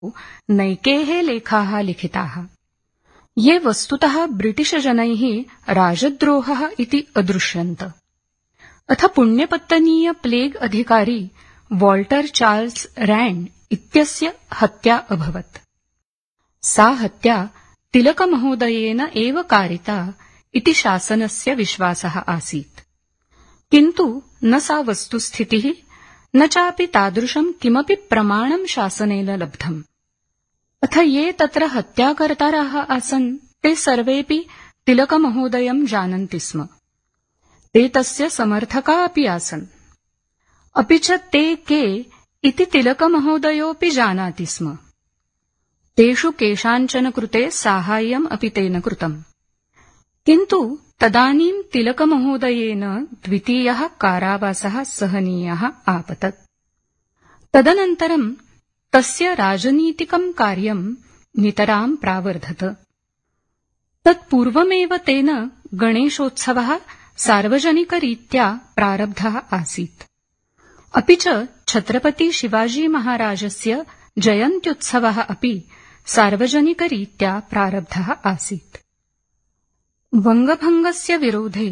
नैकेः लेखाः लिखिताः ये वस्तुतः ब्रिटिशजनैः राजद्रोहः इति अदृश्यन्त। अथ पुण्यपत्तनीय प्लेग अधिकारी वॉल्टर चार्ल्स रैंड इत्यस्य हत्या अभवत्। सा हत्या तिलकमहोदयेन एव कारिता इति शासनस्य विश्वासः आसीत्, किन्तु न सा वस्तुस्थितिः न चापि तादृशं किमपि प्रमाणं शासनेन लब्धम्। अथ ये तत्र हत्याकर्तारः आसन् ते सर्वेपि तिलकमहोदयं जानन्ति स्म। ते तस्य समर्थका अपि आसन्। अपि च ते के इति तिलकमहोदयोऽपि जानाति स्म। तेषु केषाञ्चन कृते साहाय्यम् अपि तेन कृतम्। किन्तु तदानीं तिलकमहोदयेन द्वितीयः कारावासः सहनीयः आपतत्। तदनन्तरं तस्य राजनीतिकं कार्यं नितरां प्रावर्धत। तत्पूर्वमेव तेन गणेशोत्सवः सार्वजनिकरीत्या प्रारब्धः आसीत्। अपि च छत्रपति शिवाजी महाराजस्य जयन्त्युत्सवः अपि सार्वजनिकरीत्या प्रारब्धः आसीत्। वङ्गभङ्गस्य विरोधे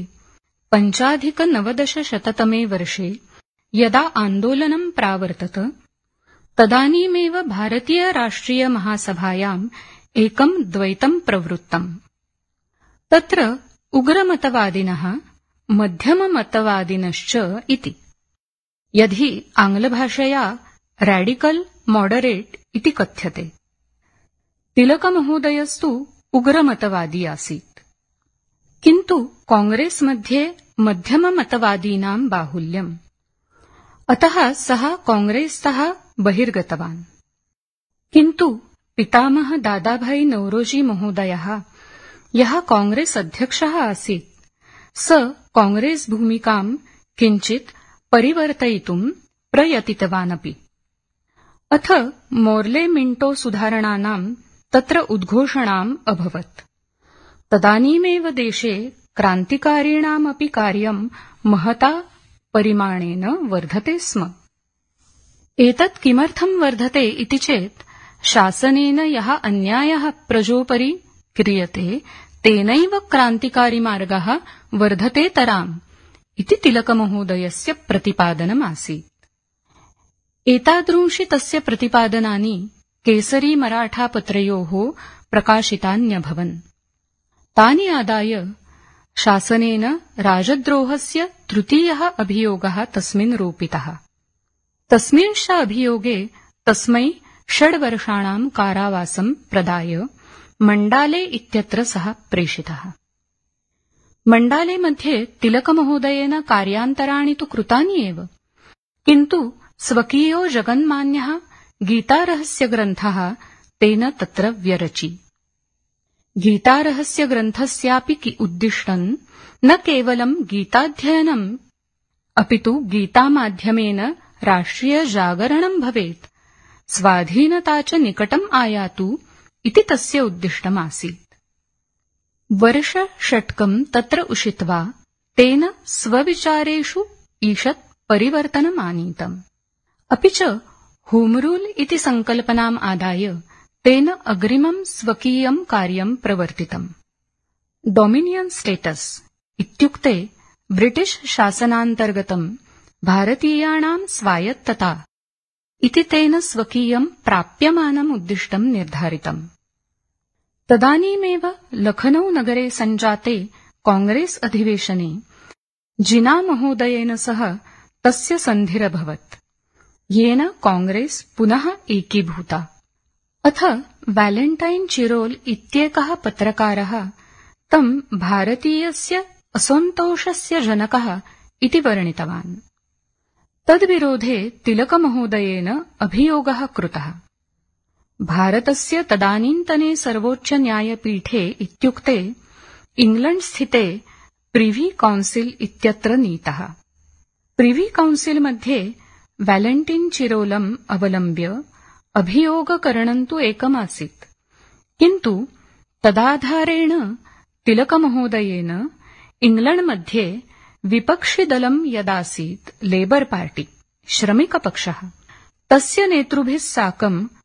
5+90 वर्षे यदा आन्दोलनं प्रावर्तत तदानीमेव भारतीयराष्ट्रियमहासभायाम् एकं द्वैतं प्रवृत्तम्। तत्र उग्रमतवादिनः मध्यममतवादिनश्च इति। यदि आङ्ग्लभाषया रैडिकल मॉडरेट इति कथ्यते। तिलकमहोदयस्तु उग्रमतवादी आसीत्, किन्तु कांग्रेस मध्ये मध्यममतवादीनां बाहुल्यम्। अतः सः कांग्रेस्तः बहिर्गतवान्। किन्तु पितामह दादाभाई नौरोजी महोदयः यः कांग्रेस अध्यक्षः आसीत् स कांग्रेस भूमिकां किञ्चित् परिवर्तयितुं प्रयतितवानपि। अथ मोर्ले मिंटो सुधारणानां तत्र उद्घोषणाम् अभवत्। तदानीमेव देशे क्रान्तिकारिणामपि कार्यं महता परिमाणेन वर्धते स्म। एतत् किमर्थं वर्धते इति चेत् शासनेन यः अन्यायः प्रजोपरि क्रियते तेनैव क्रान्तिकारिमार्गः वर्धतेतराम् इति तिलकमहोदयस्य प्रतिपादनमासीत्। एतादृशी तस्य प्रतिपादनानि केसरी मराठापत्रयोः प्रकाशितान्यभवन्। तानि आदाय शासनेन राजद्रोहस्य तृतीयः अभियोगः तस्मिन् रोपितः। तस्मिंश्च अभियोगे तस्मै 6 वर्षाणां कारावासं प्रदाय मण्डाले इत्यत्र सः प्रेषितः। मण्डाले मध्ये तिलकमहोदयेन कार्यान्तराणि तु कृतानि एव, किन्तु स्वकीयो जगन्मान्यः गीतारहस्यग्रन्थः तेन तत्र व्यरचि। गीतारहस्यग्रन्थस्यापि उद्दिष्टं न केवलं गीताध्ययनम् अपितु गीतामाध्यमेन राष्ट्रियजागरणं भवेत्, स्वाधीनता च निकटम् आयातु इति तस्य उद्दिष्टमासीत्। वर्षषट्कं तत्र उषित्वा तेन स्वविचारेषु ईषत् परिवर्तनमानीतम्। अपि च होमरूल इति संकल्पनाम् आदाय तेन अग्रिमं स्वकीयं कार्यं प्रवर्तितम्। डोमिनियन स्टेटस इत्युक्ते ब्रिटिश शासनान्तर्गतं भारतीयाणां स्वायत्तता इति तेन स्वकीयं प्राप्यमानम् उद्दिष्टं निर्धारितम्। तदानीमेव लखनौ नगरे सञ्जाते कांग्रेस अधिवेशने जिना महोदयेन सह तस्य सन्धिरभवत्, येन कांग्रेस पुनः एकीभूता। अथ वैलेंटाइन चिरोल इत्येकः पत्रकारः तं भारतीयस्य असन्तोषस्य जनकः इति वर्णितवान्। तद्विरोधे तिलकमहोदयेन अभियोगः कृतः। भारतस्य तदानीन्तने सर्वोच्चन्यायपीठे इत्युक्ते इंग्लैंड स्थिते प्रिवी काउंसिल इत्यत्र नीतः। प्रिवी काउंसिल मध्ये वैलेंटिन चिरोलम् अवलम्ब्य अभियोगकरणं तु एकमासीत्, किन्तु तदाधारेण तिलकमहोदयेन इंग्लैंड मध्ये विपक्षिदलं यदासीत् लेबर पार्टी श्रमिकपक्षः तस्य नेतृभिः साकं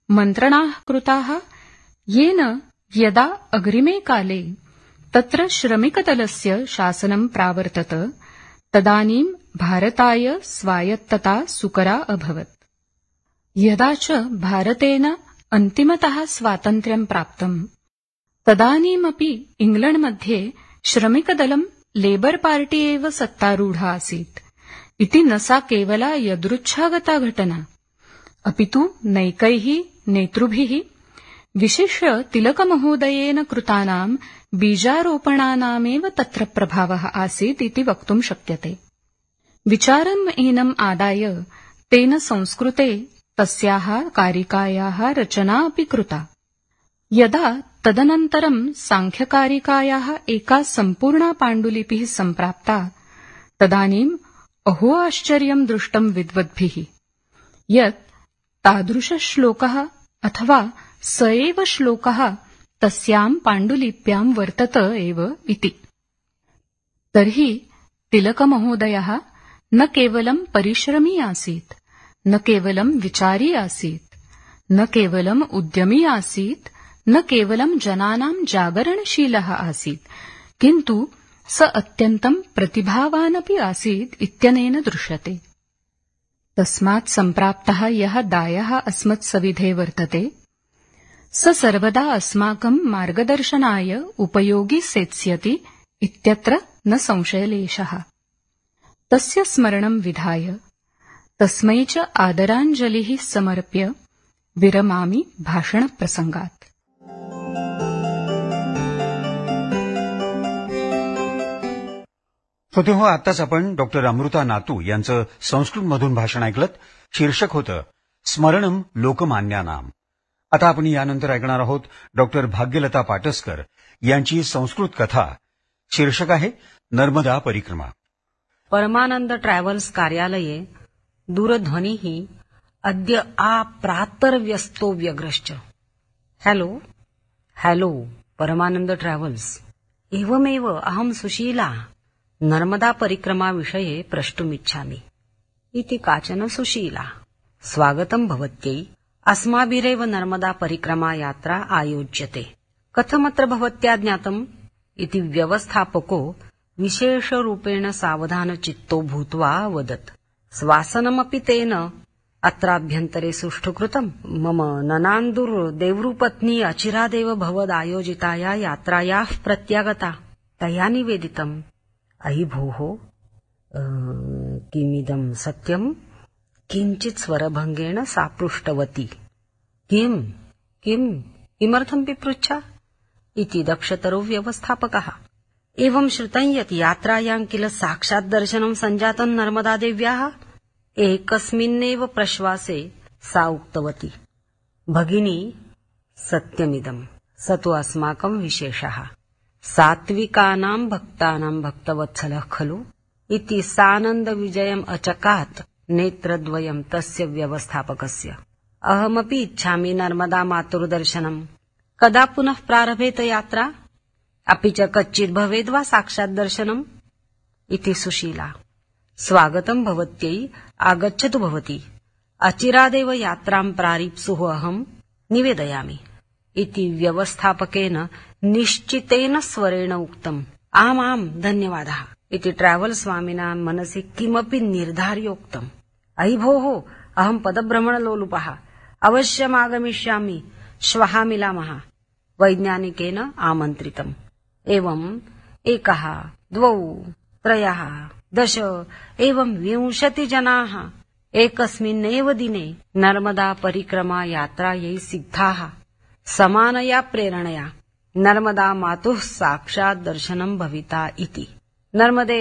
मन्त्रणाः कृताः येन यदा अग्रिमे काले तत्र श्रमिकदलस्य शासनं प्रावर्तत तदानीं भारताय स्वायत्तता सुकरा अभवत्। यदा च भारतेन अन्तिमतः स्वातन्त्र्यं प्राप्तम् तदानीमपि इंग्लैंड मध्ये श्रमिकदलं लेबर पार्टी एव सत्तारूढा आसीत् इति न सा केवला यदृच्छागता घटना अपितु नैकैः नेतृभिः विशिष्य तिलकमहोदयेन कृतानां बीजारोपणानामेव तत्र प्रभावः आसीत् इति वक्तुं शक्यते। विचारम् एनम् आदाय तेन संस्कृते तस्याः कारिकायाः रचना अपि कृता। यदा तदनन्तरं सांख्यकारिकायाः एका सम्पूर्णा पाण्डुलिपिः सम्प्राप्ता तदानीम् अहो आश्चर्यं दृष्टं विद्वद्भिः यत् तादृशश्लोकः अथवा स एव श्लोकः तस्यां पाण्डुलिप्यां वर्तत एव इति। तर्हि तिलकमहोदयः न केवलं परिश्रमी आसीत्, न केवलं विचारी आसीत्, न केवलं उद्यमी आसीत्, न केवलं जनानां जागरणशीलः आसीत्, किन्तु स अत्यन्तं प्रतिभावान् अपि आसीत् इत्यनेन दृश्यते। तस्मात् सम्प्राप्तः यः दायः अस्मत्सविधे वर्तते स सर्वदा अस्माकं मार्गदर्शनाय उपयोगी सेत्स्यति इत्यत्र न संशयलेशः। तस्य स्मरणं विधाय तस्मै च आदराञ्जलिः समर्प्य विरमामि भाषणप्रसंगात्। श्रोते हो, आताच आपण डॉक्टर अमृता नातू यांचं संस्कृतमधून भाषण ऐकलं। शीर्षक होतं स्मरणम लोकमान्यानाम। आता आपण यानंतर ऐकणार आहोत डॉक्टर भाग्यलता पाटसकर यांची संस्कृत कथा। शीर्षक आहे नर्मदा परिक्रमा। परमानंद ट्रॅव्हल्स कार्यालये दूरध्वनिः अद्य प्रातर्व्यस्तो व्यग्रश्च। हेलो परमानंद ट्रॅव्हल्स। एवमेव अहं सुशीला नर्मदा परिक्रमा विषये प्रष्टुमिच्छामि इति काचन सुशीला। स्वागतं भवत्यै। अस्माभिरेव नर्मदा परिक्रमा यात्रा आयोज्यते। कथमत्र भवत्या ज्ञातम् इति व्यवस्थापको विशेषरूपेण सावधानचित्तो भूत्वा वदत्। स्वासनमपि तेन अत्राभ्यन्तरे सुष्ठु कृतम्। मम ननान्दुर्देवृपत्नी अचिरादेव भवदायोजिताया यात्रायाः प्रत्यागता। तया निवेदितम्। अयि भोः, किमिदं सत्यम्? किञ्चित् स्वरभङ्गेन सा पृष्टवती। किमर्थं पिपृच्छा इति दक्षतरो व्यवस्थापकः। एवं श्रुतं यत् यात्रायां किल साक्षात् दर्शनं सञ्जातं नर्मदादेव्याः। एकस्मिन्नेव प्रश्वासे सा उक्तवती, भगिनी सत्यमिदं, स तु अस्माकं विशेषः। सात्विकानां भक्तानां भक्तवत्सलः खलु इति सानन्दविजयम् अचकात् नेत्रद्वयं तस्य व्यवस्थापकस्य। अहमपि इच्छामि नर्मदा मातुर्दर्शनम्। कदा पुनः प्रारभेत यात्रा? अपि च कच्चित् भवेद् वा साक्षात् दर्शनम् इति सुशीला। स्वागतं भवत्यै, आगच्छतु भवती। अचिरादेव यात्रां प्रारीप्सुः अहम् निवेदयामि इति व्यवस्थापकेन निश्चितेन स्वरेण उक्तम्। आम् धन्यवादः इति ट्रैवल स्वामिनां मनसि किमपि निर्धार्योक्तम्। अयि भोः, अहम् पदभ्रमणलोलुपः, अवश्यमागमिष्यामि, श्वः मिलामः। वैज्ञानिकेन आमन्त्रितम्। एवम् 1, 2, 3, 10 एवं 20 जनाः एकस्मिन्नेव दिने नर्मदा परिक्रमा यात्रायै सिद्धाः। समानया प्रेरणया नर्मदा मातुः साक्षात् दर्शनं भविता इति। नर्मदे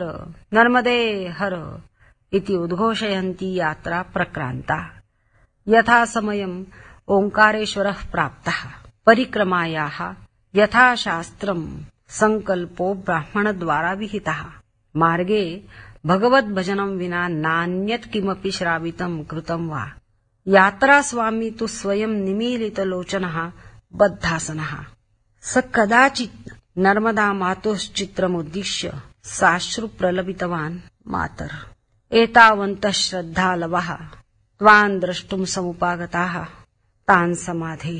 हर इति उद्घोषयन्ती यात्रा प्रक्रान्ता। यथा समयम् ओङ्कारेश्वरः प्राप्तः। परिक्रमायाः यथाशास्त्रम् सङ्कल्पो ब्राह्मणद्वारा विहितः। मार्गे भगवद्भजनं विना नान्यत् किमपि श्रावितं कृतं वा। यात्रास्वामी तु स्वयं निमीलितलोचनः बद्धासनः। स कदाचित् नर्मदा मातुश्चित्रमुद्दिश्य साश्रु प्रलपितवान्। मातर्, एतावन्तः श्रद्धालवः त्वां द्रष्टुं समुपागताः। तान् समाधेः